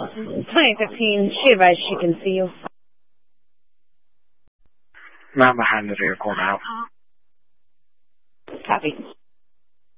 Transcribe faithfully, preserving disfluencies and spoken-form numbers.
twenty fifteen. She advised she can see you. Not behind the vehicle now. Copy.